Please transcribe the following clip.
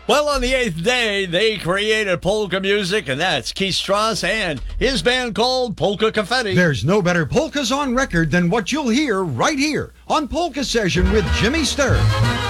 Well, on the eighth day, they created polka music, and that's Keith Strauss and his band called Polka Confetti. There's no better polkas on record than what you'll hear right here on Polka Session with Jimmy Sturr.